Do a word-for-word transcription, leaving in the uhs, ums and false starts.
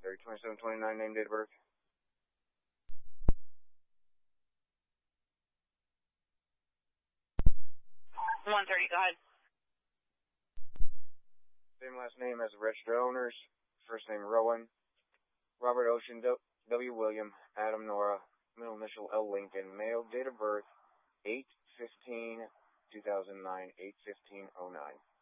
thirty, twenty-seven, twenty-nine, name, date of birth. one thirty, go ahead. Same last name as the registered owners. First name Rowan. Robert Ocean, W. William, Adam Nora, middle initial L. Lincoln, male, date of birth eight fifteen two thousand nine, eight fifteen oh nine.